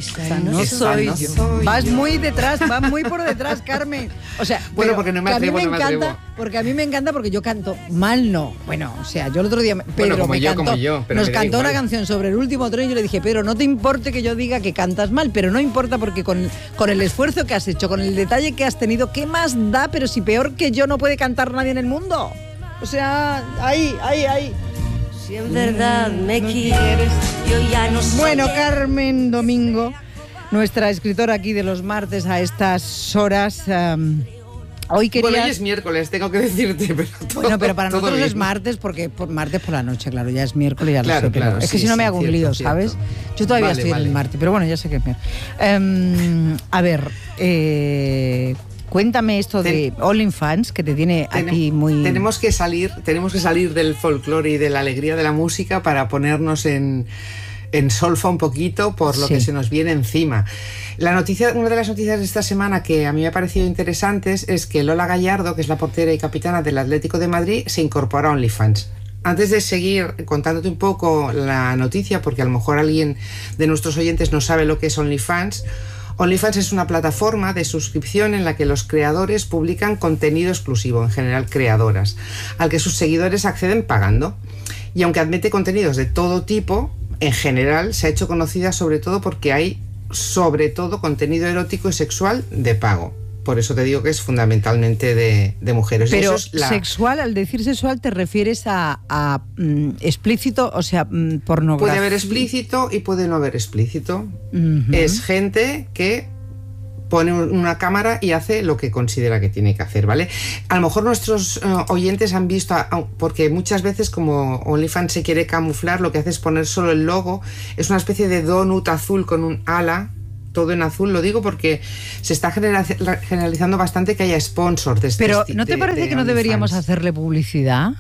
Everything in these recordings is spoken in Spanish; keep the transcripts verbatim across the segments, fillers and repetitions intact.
Esa no, no soy no yo. Soy vas yo. muy detrás, vas muy por detrás, Carmen. O sea, bueno, porque no me atrevo, a mí me no me encanta, atrevo. porque a mí me encanta porque yo canto mal, no. Bueno, o sea, yo el otro día Pedro bueno, como me yo, cantó, como yo, pero nos me da cantó igual. una canción sobre el último tren y yo le dije, Pedro, no te importe que yo diga que cantas mal, pero no importa porque con, con el esfuerzo que has hecho, con el detalle que has tenido, ¿qué más da? Pero si peor que yo no puede cantar nadie en el mundo. O sea, ahí, ahí, ahí. Si en verdad me quieres, yo ya no sé. Bueno, Carmen Domingo, nuestra escritora aquí de los martes a estas horas. Um, hoy querías... Bueno, hoy es miércoles, tengo que decirte, pero todo, Bueno, pero para nosotros bien. es martes, porque por martes por la noche, claro, ya es miércoles, ya claro, lo sé. Claro, pero es sí, que si no me sí, hago cierto, un lío, cierto. ¿sabes? Yo todavía vale, estoy vale. en el martes, pero bueno, ya sé que es miércoles. Um, a ver, eh... cuéntame esto Ten, de OnlyFans, que te tiene ten, aquí muy... Tenemos que salir, tenemos que salir del folclore y de la alegría de la música para ponernos en, en solfa un poquito por lo sí. que se nos viene encima. La noticia, una de las noticias de esta semana que a mí me ha parecido interesantes es que Lola Gallardo, que es la portera y capitana del Atlético de Madrid, se incorpora a OnlyFans. Antes de seguir contándote un poco la noticia, porque a lo mejor alguien de nuestros oyentes no sabe lo que es OnlyFans, OnlyFans es una plataforma de suscripción en la que los creadores publican contenido exclusivo, en general creadoras, al que sus seguidores acceden pagando. Y aunque admite contenidos de todo tipo, en general se ha hecho conocida sobre todo porque hay sobre todo contenido erótico y sexual de pago. Por eso te digo que es fundamentalmente de, de mujeres. Pero eso es la... sexual, al decir sexual, ¿te refieres a, a mm, explícito, o sea, mm, pornografía? Puede haber explícito y puede no haber explícito. Uh-huh. Es gente que pone una cámara y hace lo que considera que tiene que hacer, ¿vale? A lo mejor nuestros uh, oyentes han visto, uh, porque muchas veces como OnlyFans se quiere camuflar, lo que hace es poner solo el logo, es una especie de donut azul con un ala, todo en azul, lo digo porque se está generalizando bastante que haya sponsors de este Pero de, ¿no te parece de que no deberíamos hacerle publicidad?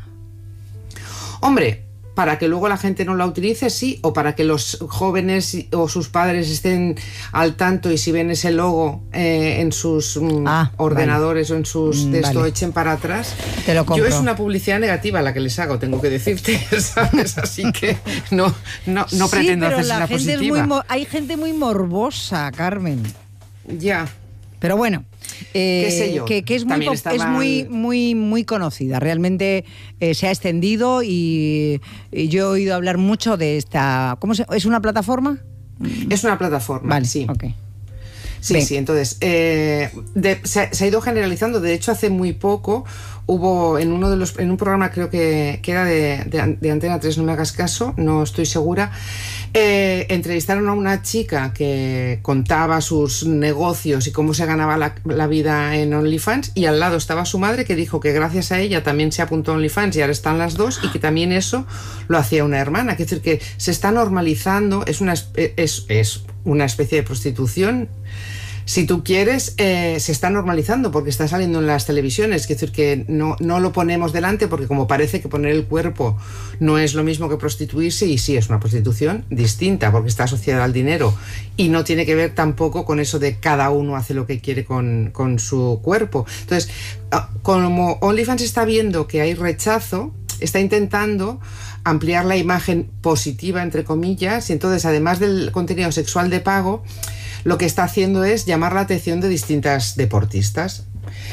Hombre, para que luego la gente no la utilice, sí, o para que los jóvenes o sus padres estén al tanto y si ven ese logo eh, en sus mm, ah, ordenadores vale. o en sus de esto vale. echen para atrás. Te lo compro. Yo es una publicidad negativa la que les hago, tengo que decirte, ¿sabes? Así que no, no, no sí, pretendo pero hacer la una gente positiva. Es muy, hay gente muy morbosa, Carmen. Ya. Pero bueno. Eh, ¿Qué sé yo? Que, que es, muy, es muy, muy, muy conocida. Realmente eh, se ha extendido y, y yo he oído hablar mucho de esta... ¿Cómo se, ¿Es una plataforma? Es una plataforma, vale, sí. Okay. Sí, Ven. sí, entonces eh, de, se, se ha ido generalizando. De hecho, hace muy poco hubo en uno de los en un programa, creo que, que era de, de, de Antena tres, no me hagas caso, no estoy segura, eh, entrevistaron a una chica que contaba sus negocios y cómo se ganaba la, la vida en OnlyFans, y al lado estaba su madre, que dijo que gracias a ella también se apuntó a OnlyFans y ahora están las dos, y que también eso lo hacía una hermana. Es decir, que se está normalizando, es una, es, es una especie de prostitución. Si tú quieres, eh, se está normalizando porque está saliendo en las televisiones. Es decir, que no, no lo ponemos delante porque como parece que poner el cuerpo no es lo mismo que prostituirse, y sí, es una prostitución distinta porque está asociada al dinero y no tiene que ver tampoco con eso de cada uno hace lo que quiere con, con su cuerpo. Entonces, como OnlyFans está viendo que hay rechazo, está intentando ampliar la imagen positiva, entre comillas, y entonces, además del contenido sexual de pago, lo que está haciendo es llamar la atención de distintas deportistas.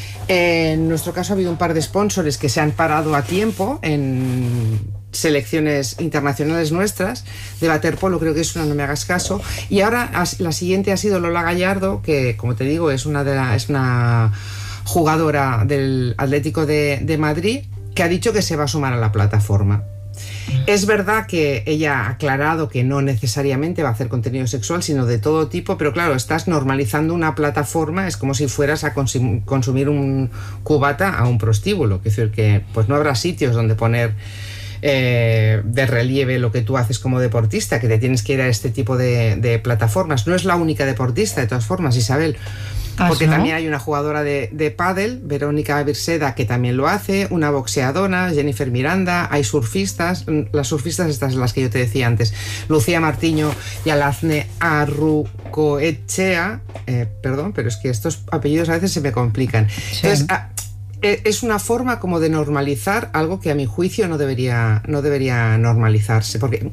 En nuestro caso ha habido un par de sponsors que se han parado a tiempo en selecciones internacionales nuestras, de waterpolo creo que es una, no me hagas caso, y ahora la siguiente ha sido Lola Gallardo, que como te digo es una, de la, es una jugadora del Atlético de, de Madrid, que ha dicho que se va a sumar a la plataforma. Es verdad que ella ha aclarado que no necesariamente va a hacer contenido sexual, sino de todo tipo, pero claro, estás normalizando una plataforma, es como si fueras a consum- consumir un cubata a un prostíbulo, es decir, que pues no habrá sitios donde poner eh, de relieve lo que tú haces como deportista, que te tienes que ir a este tipo de, de plataformas. No es la única deportista, de todas formas, Isabel, porque ¿no? También hay una jugadora de, de pádel, Verónica Birseda, que también lo hace, una boxeadora, Jennifer Miranda, hay surfistas, las surfistas estas las que yo te decía antes, Lucía Martiño y Alazne Arrucoechea, eh, perdón, pero es que estos apellidos a veces se me complican. Sí. Entonces, a, es una forma como de normalizar algo que a mi juicio no debería, no debería normalizarse, porque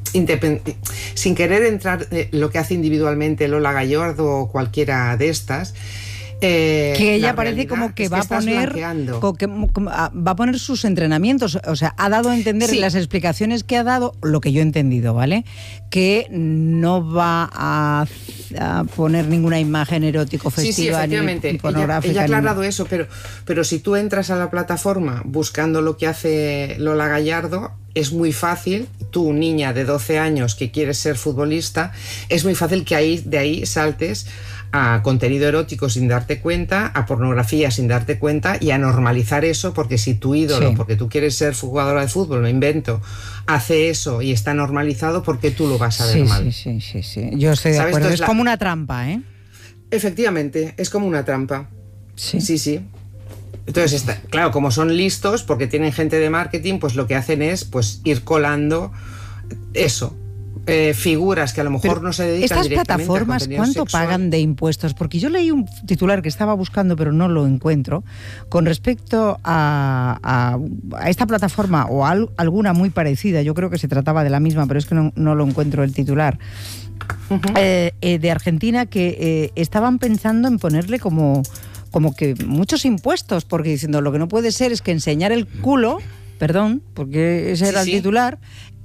sin querer entrar en lo que hace individualmente Lola Gallardo o cualquiera de estas, Eh, que ella parece como que, es va que a poner como que, como, va a poner sus entrenamientos, o sea, ha dado a entender sí. en las explicaciones que ha dado, lo que yo he entendido, ¿vale? Que no va a, a poner ninguna imagen erótico festiva, sí, sí, efectivamente. ni pornográfica. Ella, ella ha aclarado ni... eso, pero, pero si tú entras a la plataforma buscando lo que hace Lola Gallardo, es muy fácil, tú, niña de doce años que quieres ser futbolista, es muy fácil que ahí, de ahí saltes a contenido erótico sin darte cuenta, a pornografía sin darte cuenta y a normalizar eso, porque si tu ídolo, sí. porque tú quieres ser jugadora de fútbol, lo invento, hace eso y está normalizado, ¿por qué tú lo vas a ver sí, mal? Sí, sí, sí, sí. Yo estoy de acuerdo. Es la... como una trampa, ¿eh? Efectivamente, es como una trampa. Sí, sí. sí. Entonces, está, claro, como son listos, porque tienen gente de marketing, pues lo que hacen es pues ir colando eso. Eh, figuras que a lo mejor pero no se dedican estas directamente plataformas, a ¿cuánto sexual? Pagan de impuestos? Porque yo leí un titular que estaba buscando pero no lo encuentro con respecto a, a, a esta plataforma o a al, alguna muy parecida. Yo creo que se trataba de la misma, pero es que no, no lo encuentro el titular. Uh-huh. eh, eh, de Argentina, que eh, estaban pensando en ponerle como, como que muchos impuestos, porque diciendo lo que no puede ser es que enseñar el culo, perdón, porque ese era sí, el sí. titular,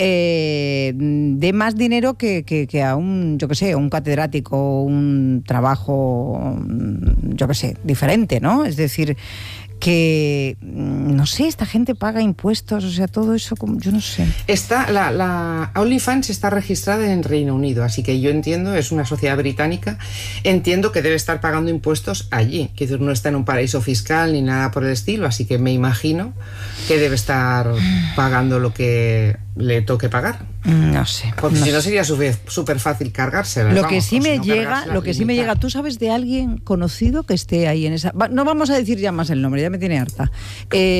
eh, de más dinero que, que, que a un, yo qué sé, un catedrático, un trabajo, yo qué sé, diferente, ¿no? Es decir, que, no sé, esta gente paga impuestos, o sea, todo eso, yo no sé. Está, la, la OnlyFans está registrada en Reino Unido, así que yo entiendo, es una sociedad británica, entiendo que debe estar pagando impuestos allí, que no está en un paraíso fiscal ni nada por el estilo, así que me imagino que debe estar pagando lo que le toque pagar. No sé. Porque no si no sé. sería súper fácil cargársela. Lo vamos, que sí me si no llega, lo que sí me llega, ¿tú sabes de alguien conocido que esté ahí en esa? No vamos a decir ya más el nombre, ya me tiene harta. Eh,